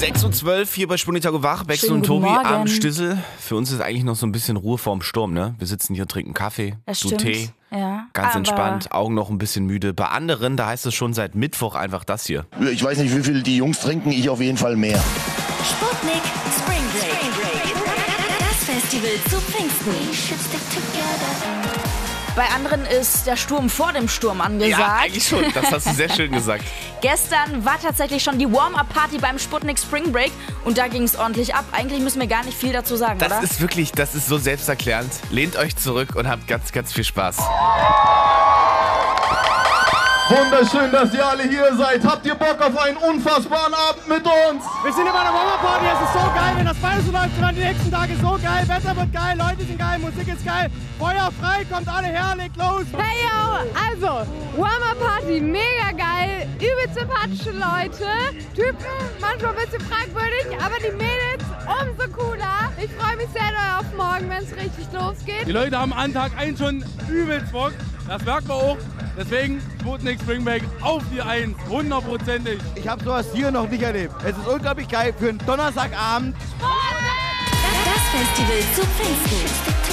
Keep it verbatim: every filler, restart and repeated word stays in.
sechs Uhr zwölf hier bei Spunditago wach. Bexel und Tobi am Stissel. Für uns ist eigentlich noch so ein bisschen Ruhe vorm Sturm, ne? Wir sitzen hier, trinken Kaffee, Das du stimmt. Tee. Ja. Ganz Aber entspannt, Augen noch ein bisschen müde. Bei anderen, da heißt es schon seit Mittwoch einfach das hier. Ich weiß nicht, wie viel die Jungs trinken, ich auf jeden Fall mehr. Sputnik Spring Break. Das Festival zu Pfingsten. Bei anderen ist der Sturm vor dem Sturm angesagt. Ja, eigentlich schon. Das hast du sehr schön gesagt. Gestern war tatsächlich schon die Warm-Up-Party beim Sputnik Spring Break und da ging es ordentlich ab. Eigentlich müssen wir gar nicht viel dazu sagen, Das oder? ist wirklich, das ist so selbsterklärend. Lehnt euch zurück und habt ganz, ganz viel Spaß. Wunderschön, dass ihr alle hier seid. Habt ihr Bock auf einen unfassbaren Abend mit uns? Wir sind immer bei der Warm-Up-Party, es ist so geil, wenn das beides so läuft, dann die nächsten Tage so geil, Wetter wird geil, Leute sind geil, Musik ist geil, Feuer frei, kommt alle her, legt los. Hey yo, also, Warm-Up-Party, mega geil, übelst sympathische Leute, Typen, manchmal ein bisschen fragwürdig, aber die Mädels umso cooler. Ich freue mich sehr doll auf morgen, wenn es richtig losgeht. Die Leute haben an Tag eins schon übelst Bock, das merkt man auch. Deswegen Sputnik Spring Break auf die eins, hundertprozentig. Ich habe sowas hier noch nicht erlebt. Es ist unglaublich geil für einen Donnerstagabend. Das Festival zu Pfingsten.